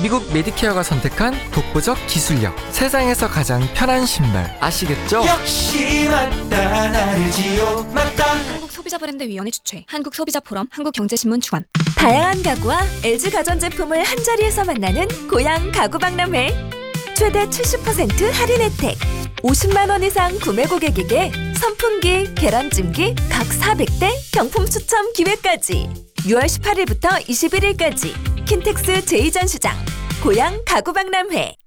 미국 메디케어가 선택한 독보적 기술력, 세상에서 가장 편한 신발 아시겠죠? 역시 맞다 나르지요 맞다. 한국소비자브랜드위원회 주최, 한국소비자포럼, 한국경제신문 주관. 다양한 가구와 LG 가전제품을 한자리에서 만나는 고양 가구박람회. 최대 70% 할인 혜택, 50만 원 이상 구매 고객에게 선풍기, 계란찜기 각 400대 경품 추첨 기회까지. 6월 18일부터 21일까지 킨텍스 제2전시장 고양 가구박람회.